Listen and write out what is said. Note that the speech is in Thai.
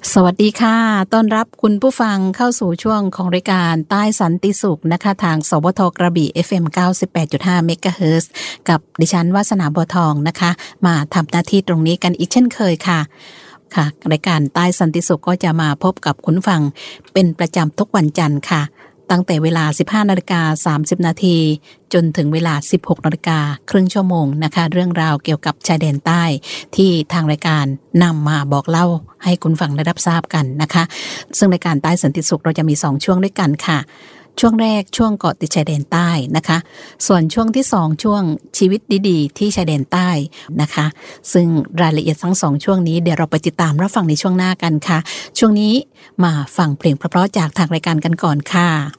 สวัสดีค่ะต้อนรับคุณผู้ฟังเข้าสู่ช่วงของรายการใต้สันติสุขนะคะทางสวทกระบี่ FM 98.5 เมกะเฮิรตซ์กับดิฉันวาสนาบัวทองนะคะมาทำหน้าที่ตรงนี้กันอีกเช่นเคยค่ะรายการใต้สันติสุขก็จะมาพบกับคุณฟังเป็นประจำทุกวันจันทร์ค่ะตั้งแต่เวลา 15:30 นาทีจนถึงเวลา 16 นาฬิกาครึ่งชั่วโมงนะคะเรื่องราวเกี่ยวกับชายแดนใต้ที่ทางรายการนำมาบอกเล่าให้คุณฟังได้รับทราบกันนะคะซึ่งรายการใต้สันติสุขเราจะมี2ช่วงด้วยกันค่ะช่วงแรกช่วงเกาะติดชายแดนใต้นะคะส่วนช่วงที่2ช่วงชีวิตดีๆที่ชายแดนใต้นะคะซึ่งรายละเอียดทั้ง2ช่วงนี้เดี๋ยวเราไปติดตามรับฟังในช่วงหน้ากันค่ะช่วงนี้มาฟังเพลงเพราะๆจากทางรายการกันก่อนค่ะ